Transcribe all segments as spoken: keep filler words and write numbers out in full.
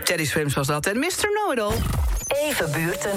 Teddy Swims was dat en mister Know-it-all. Even buurten.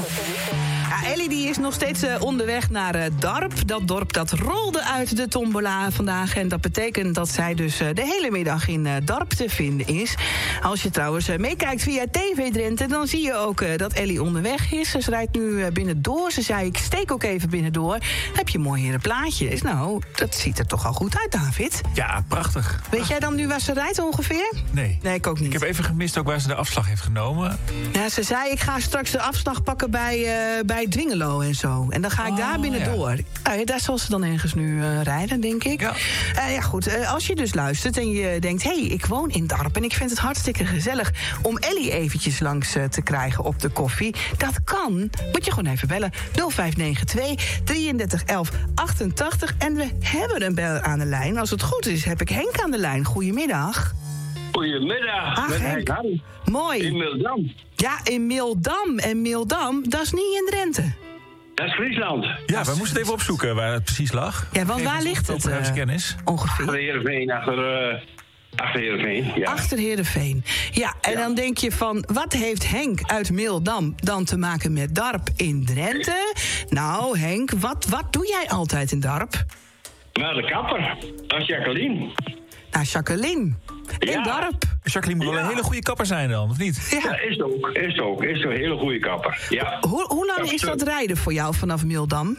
Ja, Ellie die is nog steeds uh, onderweg naar uh, Darp. Dat dorp dat rolde uit de tombola vandaag. En dat betekent dat zij dus uh, de hele middag in uh, Darp te vinden is. Als je trouwens uh, meekijkt via T V Drenthe... dan zie je ook uh, dat Ellie onderweg is. Ze rijdt nu uh, binnendoor. Ze zei, ik steek ook even binnendoor. Heb je mooi heren plaatjes. Nou, dat ziet er toch al goed uit, David? Ja, prachtig. Weet jij dan nu waar ze rijdt ongeveer? Nee. Nee, ik ook niet. Ik heb even gemist ook waar ze de afslag heeft genomen. Ja, ze zei, ik ga straks de afslag pakken bij, uh, bij Dwingelo en zo. En dan ga ik oh, daar binnendoor. Ja. Nou, ja, daar zal ze dan ergens nu uh, rijden, denk ik. Ja, uh, ja goed, uh, als je dus luistert en je denkt... hé, hey, ik woon in Darp en ik vind het hartstikke gezellig... om Ellie eventjes langs uh, te krijgen op de koffie. Dat kan. Moet je gewoon even bellen. nul vijf negen twee, drieëndertig, elf, achtentachtig. En we hebben een bel aan de lijn. Als het goed is, heb ik Henk aan de lijn. Goedemiddag. Goedemiddag, Ach, met Henk. Henk. Mooi. In Mildam. Ja, in Mildam. En Mildam, dat is niet in Drenthe. Dat is Friesland. ja we moesten het even opzoeken waar het precies lag. Ja, want Geef waar ons ligt wat het? topografische Uh, kennis. ongeveer. Achter Heerenveen, achter, uh, achter Heerenveen, ja. Achter Heerenveen. Ja, en Ja. dan denk je van... wat heeft Henk uit Mildam dan te maken met Darp in Drenthe? Nou, Henk, wat, wat doe jij altijd in Darp? Maar de kapper, dat is Jacqueline. Nou, Jacqueline. In Ja. Darp. Jacqueline moet wel Ja. een hele goede kapper zijn dan, of niet? Ja. Ja, is ook, is ook, is een hele goede kapper, ja. Hoe, hoe lang is dat rijden voor jou vanaf Mildam?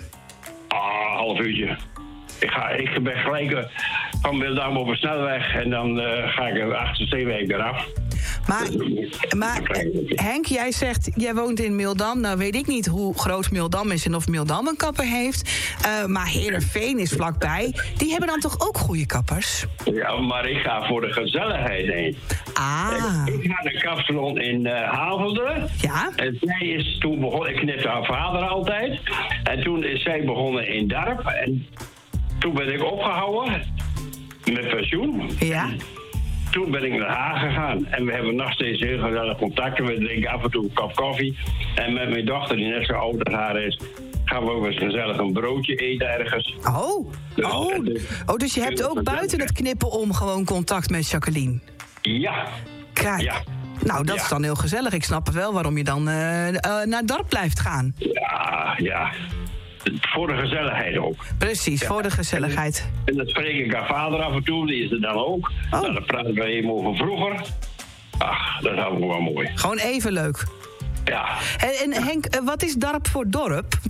Ah, half uurtje. Ik, ga, ik ben gelijk uh, van Mildam op een snelweg en dan uh, ga ik achter Zeewijk eraf. Maar, maar Henk, jij zegt, jij woont in Mildam. Nou weet ik niet hoe groot Mildam is en of Mildam een kapper heeft. Uh, maar Heerenveen is vlakbij. Die hebben dan toch ook goede kappers? Ja, maar ik ga voor de gezelligheid heen. Ah, Ik ga naar de kapsalon in uh, Havelderen. ja? En zij is toen begonnen, ik knipte haar vader altijd. En toen is zij begonnen in Darp. En toen ben ik opgehouden met pensioen. Ja? Toen ben ik naar Haag gegaan. En we hebben nog steeds heel gezellig contacten. We drinken af en toe een kop koffie. En met mijn dochter, die net zo oud als haar is... gaan we ook eens gezellig een broodje eten ergens. Oh, oh. oh dus je hebt ook buiten het knippen om gewoon contact met Jacqueline? Ja. Kijk. Ja. Nou, dat Ja. is dan heel gezellig. Ik snap het wel waarom je dan uh, uh, naar Darp blijft gaan. Ja, ja. Voor de gezelligheid ook. Precies, Ja. voor de gezelligheid. En dan spreek ik haar vader af en toe, die is er dan ook. Oh. Nou, dan praten we even over vroeger. Ach, dat is ook wel mooi. Gewoon even leuk. Ja. En, en Henk, uh, wat is Darp voor dorp?